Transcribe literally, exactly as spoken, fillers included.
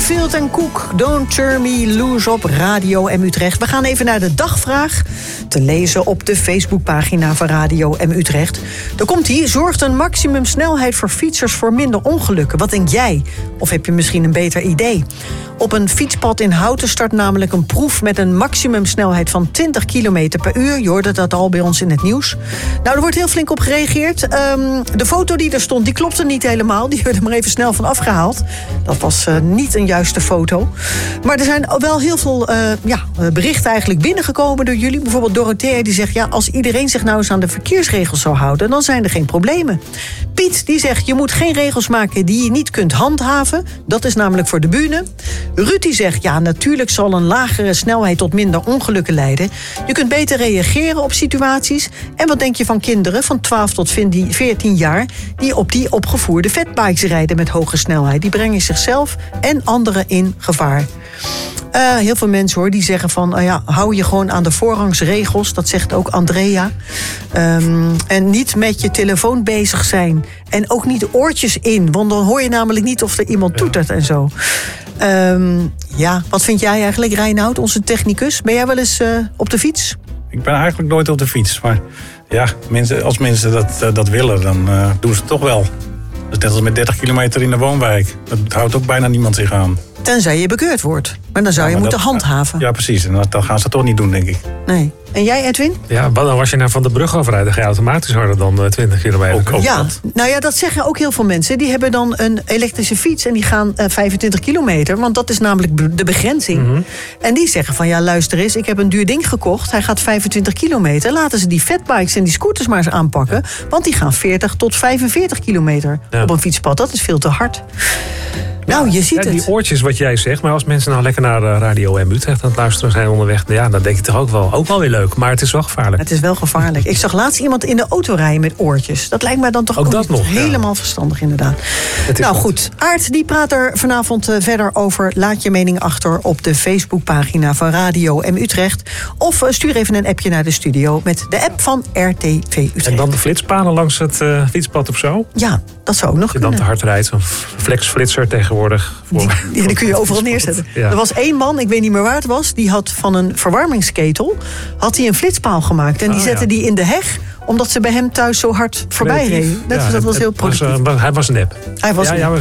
Mayfield en Cook, Don't Turn Me Loose op Radio M Utrecht. We gaan even naar de dagvraag, te lezen op de Facebookpagina van Radio M Utrecht. Daar komt ie. Zorgt een maximumsnelheid voor fietsers voor minder ongelukken? Wat denk jij? Of heb je misschien een beter idee? Op een fietspad in Houten start namelijk een proef met een maximumsnelheid van twintig kilometer per uur. Je hoorde dat al bij ons in het nieuws. Nou, er wordt heel flink op gereageerd. Um, de foto die er stond, die klopte niet helemaal. Die werd er maar even snel van afgehaald. Dat was uh, niet een juiste foto. Maar er zijn wel heel veel uh, ja, berichten eigenlijk binnengekomen door jullie. Bijvoorbeeld Dorothea die zegt, ja, als iedereen zich nou eens aan de verkeersregels zou houden, dan zijn er geen problemen. Piet die zegt, je moet geen regels maken die je niet kunt handhaven. Dat is namelijk voor de bühne. Ruud die zegt, ja, natuurlijk zal een lagere snelheid tot minder ongelukken leiden. Je kunt beter reageren op situaties. En wat denk je van kinderen van twaalf tot veertien jaar die op die opgevoerde fatbikes rijden met hoge snelheid? Die brengen zichzelf en anderen in gevaar. Uh, heel veel mensen hoor, die zeggen van, uh ja, hou je gewoon aan de voorrangsregels. Dat zegt ook Andrea. Um, en niet met je telefoon bezig zijn. En ook niet oortjes in, want dan hoor je namelijk niet of er iemand toetert en zo. Um, ja, wat vind jij eigenlijk, Reinoud, onze technicus? Ben jij wel eens uh, op de fiets? Ik ben eigenlijk nooit op de fiets. Maar ja, mensen, als mensen dat, uh, dat willen, dan uh, doen ze het toch wel. Dat is net als met dertig kilometer in de woonwijk. Dat houdt ook bijna niemand zich aan. Tenzij je bekeurd wordt. Maar dan zou ja, je moeten dat, handhaven. Ja, precies. En dat, dat gaan ze toch niet doen, denk ik. Nee. En jij, Edwin? Ja, dan als je naar Van de Brug afrijdt, dan ga je automatisch harder dan uh, twintig kilometer. Ook, ook ja, dat. Nou ja, dat zeggen ook heel veel mensen. Die hebben dan een elektrische fiets en die gaan uh, vijfentwintig kilometer. Want dat is namelijk de begrenzing. Mm-hmm. En die zeggen van, ja, luister eens, ik heb een duur ding gekocht. Hij gaat vijfentwintig kilometer. Laten ze die fatbikes en die scooters maar eens aanpakken. Ja. Want die gaan veertig tot vijfenveertig kilometer ja. op een fietspad. Dat is veel te hard. Nou, je ziet ja, die het. oortjes wat jij zegt, maar als mensen nou lekker naar Radio M Utrecht aan het luisteren zijn onderweg, ja, dan denk je toch ook wel, ook wel weer leuk. Maar het is wel gevaarlijk. Het is wel gevaarlijk. Ik zag laatst iemand in de auto rijden met oortjes. Dat lijkt mij dan toch ook, ook dat nog, helemaal ja. verstandig, inderdaad. Nou goed, Aart die praat er vanavond uh, verder over. Laat je mening achter op de Facebookpagina van Radio M Utrecht. Of uh, stuur even een appje naar de studio met de app van R T V Utrecht. En dan de flitspalen langs het uh, fietspad of zo? Ja, dat zou ook nog Als je kunnen. Dan te hard rijdt, zo'n flexflitser tegenwoordig. Voor, die, die, die kun je overal neerzetten. Ja. Er was één man, ik weet niet meer waar het was, die had van een verwarmingsketel had hij een flitspaal gemaakt. En die oh, zette ja. die in de heg, omdat ze bij hem thuis zo hard voorbij reden. Dat, ja, dat was heel productief. Was, uh, hij was nep. Hij was ja, nep. Ja,